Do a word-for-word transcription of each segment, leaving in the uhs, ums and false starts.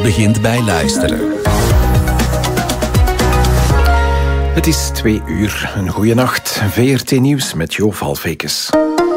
begint bij luisteren. Het is twee uur. Een goeie nacht. V R T Nieuws met Jo Valfekes.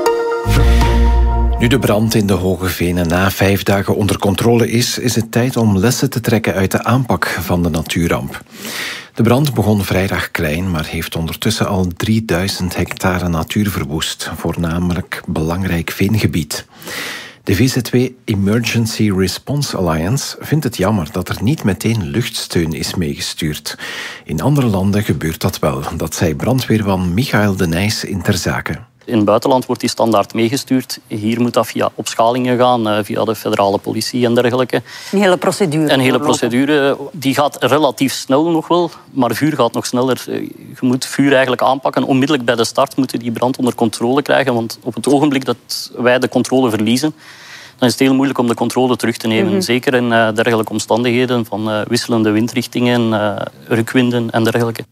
Nu de brand in de Hoge Venen na vijf dagen onder controle is, is het tijd om lessen te trekken uit de aanpak van de natuurramp. De brand begon vrijdag klein, maar heeft ondertussen al drieduizend hectare natuur verwoest, voornamelijk belangrijk veengebied. De V Z W Emergency Response Alliance vindt het jammer dat er niet meteen luchtsteun is meegestuurd. In andere landen gebeurt dat wel. Dat zei brandweerman Michael de Nijs in Ter Zake. In het buitenland wordt die standaard meegestuurd. Hier moet dat via opschalingen gaan, via de federale politie en dergelijke. Een hele procedure. Een hele procedure. Die gaat relatief snel nog wel, maar vuur gaat nog sneller. Je moet vuur eigenlijk aanpakken. Onmiddellijk bij de start moeten die brand onder controle krijgen. Want op het ogenblik dat wij de controle verliezen, dan is het heel moeilijk om de controle terug te nemen. Mm-hmm. Zeker in uh, dergelijke omstandigheden van uh, wisselende windrichtingen, uh, rukwinden en dergelijke.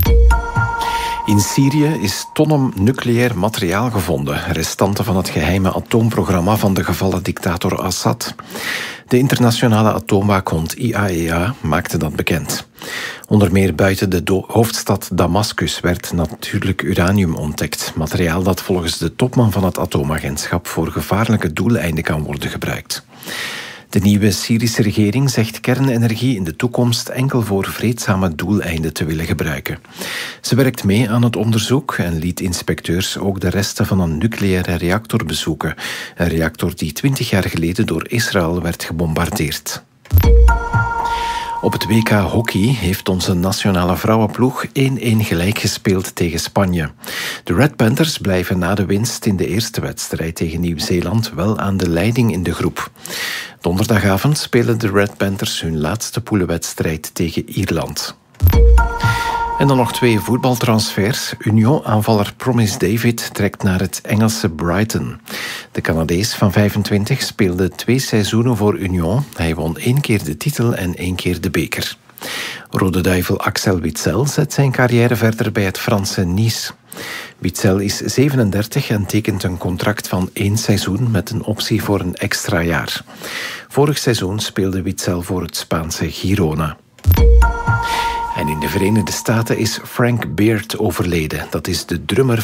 In Syrië is tonnen nucleair materiaal gevonden, restanten van het geheime atoomprogramma van de gevallen dictator Assad. De internationale atoomwaakhond I A E A maakte dat bekend. Onder meer buiten de do- hoofdstad Damascus werd natuurlijk uranium ontdekt, materiaal dat volgens de topman van het atoomagentschap voor gevaarlijke doeleinden kan worden gebruikt. De nieuwe Syrische regering zegt kernenergie in de toekomst enkel voor vreedzame doeleinden te willen gebruiken. Ze werkt mee aan het onderzoek en liet inspecteurs ook de resten van een nucleaire reactor bezoeken. Een reactor die twintig jaar geleden door Israël werd gebombardeerd. Op het W K Hockey heeft onze nationale vrouwenploeg één-één gelijk gespeeld tegen Spanje. De Red Panthers blijven na de winst in de eerste wedstrijd tegen Nieuw-Zeeland wel aan de leiding in de groep. Donderdagavond spelen de Red Panthers hun laatste poelenwedstrijd tegen Ierland. En dan nog twee voetbaltransfers. Union-aanvaller Promise David trekt naar het Engelse Brighton. De Canadees van vijfentwintig speelde twee seizoenen voor Union. Hij won één keer de titel en één keer de beker. Rode Duivel Axel Witsel zet zijn carrière verder bij het Franse Nice. Witsel is zevenendertig en tekent een contract van één seizoen met een optie voor een extra jaar. Vorig seizoen speelde Witsel voor het Spaanse Girona. En in de Verenigde Staten is Frank Beard overleden. Dat is de drummer